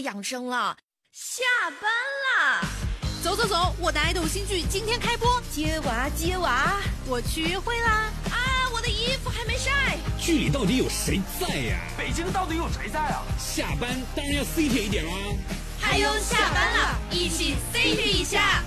养生了。下班啦！ 走走走，我的爱豆新剧今天开播。 接娃接娃， 我去约会啦！ 啊，我的衣服还没晒。 剧里到底有谁在呀？ 北京到底有谁在啊？ 下班当然要 CT 一点啦！ 还有下班了，一起 CT 一下。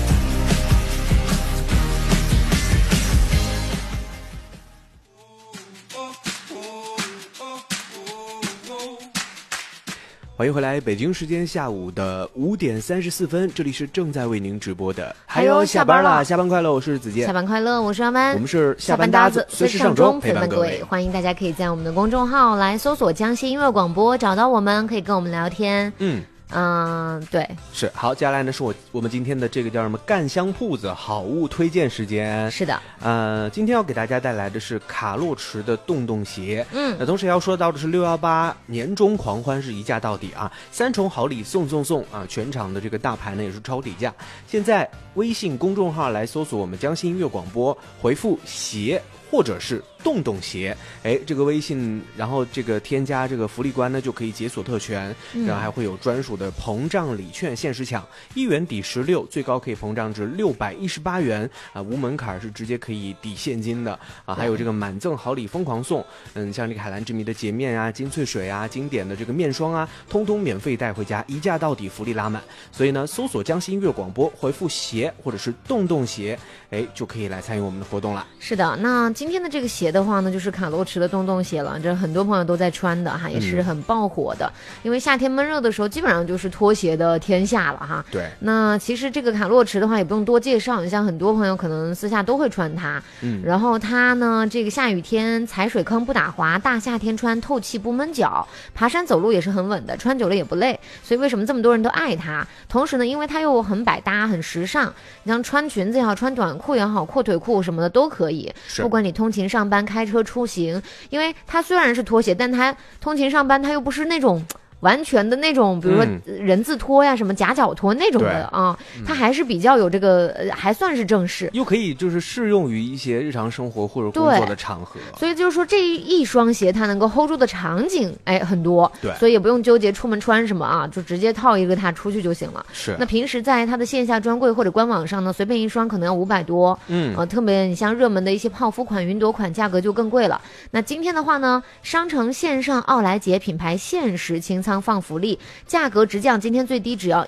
欢迎回来，北京时间下午的5点34分，这里是正在为您直播的还有下班了， 下班快乐，我是子健。 下班快乐，我是阿曼。 我们是下班搭子，随时上钟陪伴各位。 欢迎大家可以在我们的公众号来搜索江西音乐广播，找到我们，可以跟我们聊天。对， 是好。接下来呢，是我们今天的这个叫什么干香铺子好物推荐时间。 是的， 今天要给大家带来的是卡洛驰的洞洞鞋。 那同时也要说到的是618年终狂欢是一价到底啊，3重好礼送啊！全场的这个大牌呢也是超底价。现在微信公众号来搜索我们江西音乐广播，回复鞋或者是洞洞鞋，这个微信，然后这个添加这个福利官呢，就可以解锁特权，然后还会有专属的膨胀礼券限时抢，1元抵16，最高可以膨胀至618元啊，无门槛，是直接可以抵现金的啊，还有这个满赠好礼疯狂送，像这个海蓝之谜的洁面啊、金萃水啊、经典的这个面霜啊，通通免费带回家，一价到底，福利拉满。所以呢，搜索江西音乐广播，回复鞋或者是洞洞鞋，就可以来参与我们的活动了。 是的，那今天的这个鞋的话呢，就是卡洛驰的洞洞鞋了，这很多朋友都在穿的哈，也是很爆火的。因为夏天闷热的时候，基本上就是拖鞋的天下了哈。 对。 那其实这个卡洛驰的话，也不用多介绍，你像很多朋友可能私下都会穿它。然后它呢，这个下雨天踩水坑不打滑，大夏天穿透气不闷脚，爬山走路也是很稳的，穿久了也不累。所以为什么这么多人都爱它？同时呢，因为它又很百搭，很时尚，你像穿裙子也好，穿短裤也好，阔腿裤什么的都可以。不管你通勤上班、开车出行，因为它虽然是拖鞋，但它通勤上班它又不是那种完全的那种，比如说人字拖呀、什么夹脚拖那种的啊，它还是比较有这个，还算是正式， 又可以就是适用于一些日常生活或者工作的场合。 所以就是说这一双鞋它能够 hold 住的场景很多， 对， 所以也不用纠结出门穿什么啊，就直接套一个它出去就行了。 是。 那平时在它的线下专柜或者官网上呢，随便一双可能要500多，特别你像热门的一些泡芙款、云朵款，价格就更贵了。那今天的话呢，商城线上奥莱洁品牌限时清仓放福利，价格直降，今天最低只要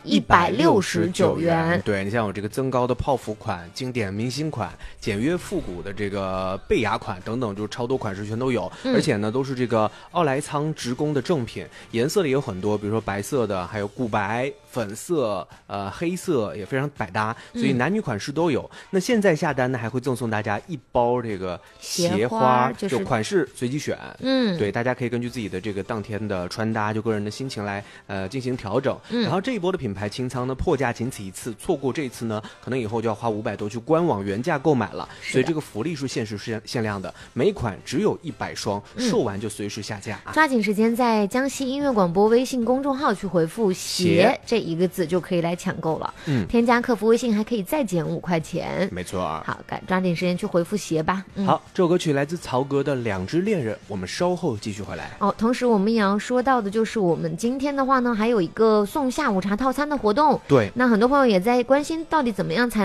169元。 对，你像有这个增高的泡芙款、经典明星款、简约复古的这个贝雅款等等，就是超多款式全都有。而且呢，都是这个奥莱仓直供的正品，颜色里有很多，比如说白色的，还有古白、粉色、黑色也非常百搭，所以男女款式都有。那现在下单呢，还会赠送大家1包这个鞋花，就款式随机选。对，大家可以根据自己的这个当天的穿搭，就个人的心情来进行调整。然后这一波的品牌清仓呢，破价仅此一次，错过这一次呢，可能以后就要花500多去官网原价购买了。所以这个福利是限时限量的，每款只有100双，售完就随时下架。 抓紧时间在江西音乐广播微信公众号去回复鞋这一个字就可以来抢购了。添加客服微信还可以再减5块钱。 没错。 好，抓紧时间去回复鞋吧。 好，这首歌曲来自曹格的《两只恋人》，我们稍后继续回来。 同时我们也要说到的就是我们今天的话呢，还有一个送下午茶套餐的活动。 对， 那很多朋友也在关心到底怎么样才